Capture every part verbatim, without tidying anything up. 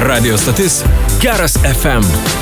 Radio stotis Geras F M.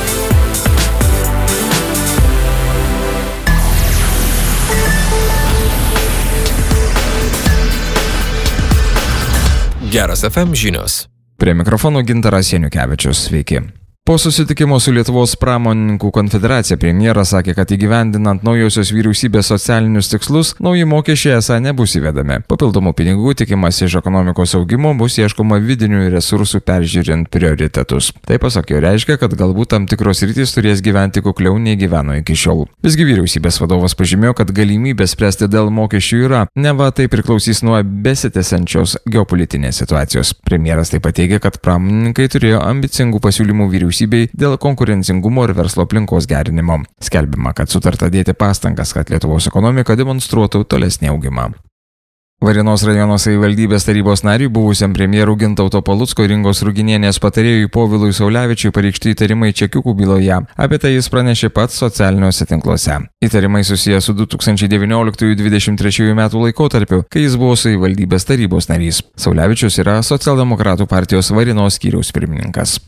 Geras F M žinios. Prie mikrofono Gintaras Janiukevičius. Sveiki. Po susitikimo su Lietuvos pramonininkų konfederacija premjeras sakė, kad įgyvendinant naujosios vyriausybės socialinius tikslus, nauji mokesčiai esą nebus įvedami. Papildomų pinigų tikimas iš ekonomikos augimo bus ieškoma vidinių resursų peržiūrint prioritetus. Tai pasak jo reiškia, kad galbūt tam tikros sritys turės gyventi kukliau nei gyveno iki šiol. Visgi vyriausybės vadovas pažymėjo, kad galimybė spręsti dėl mokesčių yra, neva tai priklausys nuo besitęsiančios geopolitinės situacijos. Premjeras taip pat teigė, kad pramonininkai turėjo ambicingų pasiūlymų vyriausybės dėl konkurencingumo ir verslo aplinkos gerinimo. Skelbima, kad sutarta dėti pastangas, kad Lietuvos ekonomika demonstruotų tolesnį augimą. Varėnos rajono savivaldybės tarybos nariui buvusiam premjerų Gintauto Palucko ir Ingos Ruginienės patarėjui Povilui Saulevičiui pareikšti įtarimai čekiukų byloje. Apie tai jis pranešė pats socialiniuose tinkluose. Įtarimai susiję su du tūkstančiai devynioliktųjų dvidešimt trečiųjų metų laikotarpiu, kai jis buvo savivaldybės tarybos narys. Saulevičius yra Socialdemokratų partijos Varėnos skyriaus pirmininkas.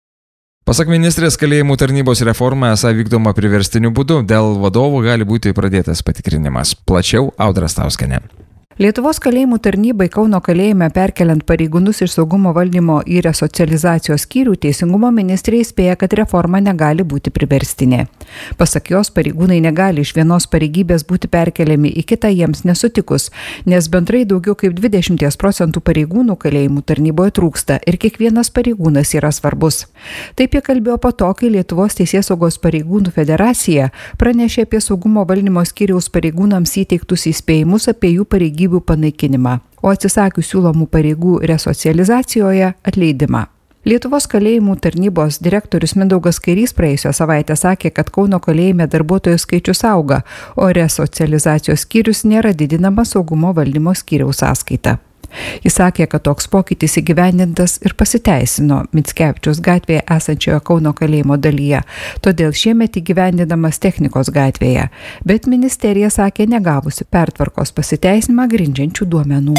Pasak ministrės, kalėjimų tarnybos reforma esą vykdoma priverstiniu būdu, dėl vadovų gali būti pradėtas patikrinimas. Plačiau Audra Stauskienė. Lietuvos kalėjimų tarnybai Kauno kalėjime perkeliant pareigūnus iš saugumo valdymo į resocializacijos skyrių, Teisingumo ministrė įspėja, kad reforma negali būti priverstinė. Pasak jos, pareigūnai negali iš vienos pareigybės būti perkeliami į kitą jiems nesutikus, nes bendrai daugiau kaip dvidešimt procentų pareigūnų kalėjimų tarnyboje trūksta ir kiekvienas pareigūnas yra svarbus. Taip jie kalbėjo po to, kai Lietuvos Teisėsaugos pareigūnų federacija pranešė apie saugumo valdymo skyriaus pareigūnams įteiktus įspėjimus apie jų pareigybių panaikinimą, o atsisakius siūlomų pareigų resocializacijoje atleidimą. Lietuvos kalėjimų tarnybos direktorius Mindaugas Kairys praėjusią savaitę sakė, kad Kauno kalėjime darbuotojų skaičius auga, o resocializacijos skyrius nėra didinamas saugumo valdymo skyriaus sąskaita. Jis sakė, kad toks pokytis įgyvendintas ir pasiteisino Mickevičiaus gatvėje esančioje Kauno kalėjimo dalyje, todėl šiemet įgyvendinamas Technikos gatvėje, bet ministerija sakė negavusi pertvarkos pasiteisinimą grindžiančių duomenų.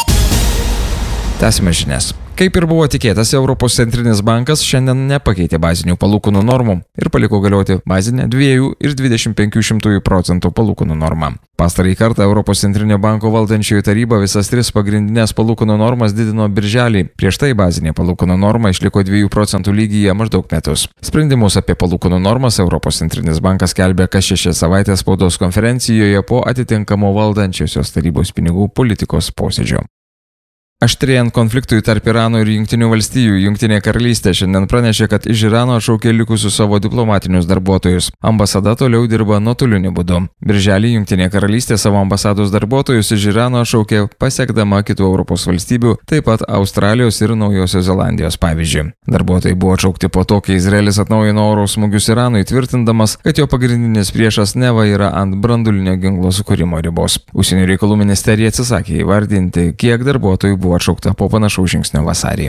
Tęsime žinias. Kaip ir buvo tikėtas, Europos centrinis bankas šiandien nepakeitė bazinių palūkanų normų ir paliko galioti bazinę dviejų ir dvidešimt penkių šimtųjų procentų palūkanų normą. Pastarąjį kartą Europos centrinio banko valdančioji taryba visas tris pagrindinės palūkanų normas didino birželį. Prieš tai bazinė palūkanų norma išliko dviejų procentų lygyje maždaug metus. Sprendimus apie palūkanų normas Europos centrinis bankas skelbė kas šešias savaitės spaudos konferencijoje po atitinkamo valdančiosios tarybos pinigų politikos posėdžio. Aštrėjant konfliktui tarp Irano ir Jungtinių valstijų, Jungtinė karalystė šiandien pranešė, kad iš Irano atšaukė likusius savo diplomatinius darbuotojus. Ambasada toliau dirba nuotoliniu būdu. Birželį Jungtinė karalystė savo ambasados darbuotojus iš Irano atšaukė pasiekdama kitų Europos valstybių, taip pat Australijos ir Naujosios Zelandijos pavyzdžiui. Darbuotojai buvo atšaukti po to, kai Izraelis atnaujino oro smūgius Iranui, tvirtindamas, kad jo pagrindinis priešas neva yra ant branduolinio ginklo sukūrimo ribos. Užsienio reikalų ministerija atsisakė įvardinti, kiek darbuotojų buvo atšaukta po panašaus žingsnio vasarį.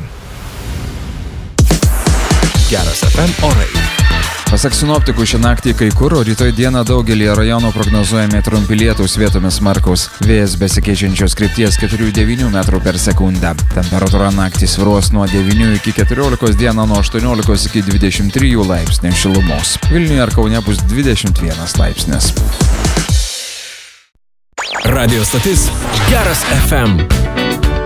Geras F M orai. Pasak sinoptikų, šią naktį kai kur, o rytoj dieną daugelį rajonų prognozuojami trumpi lietūs, vietomis smarkaus. Vėjas besikeičiančios krypties keturių devynių metrų per sekundę. Temperatūra naktį svyruos nuo devynių iki keturiolikos, dieną nuo aštuoniolikos iki dvidešimt trijų laipsnių šilumos. Vilniuje ir Kaune bus dvidešimt vienas laipsnis. Radio stotis Geras F M.